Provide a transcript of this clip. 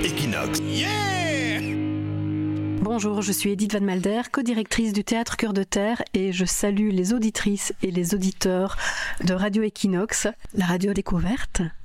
Equinox. Yeah! Bonjour, je suis Edith Van Malder, co-directrice du Théâtre Cœur de Terre et je salue les auditrices et les auditeurs de Radio Equinox, la radio découverte.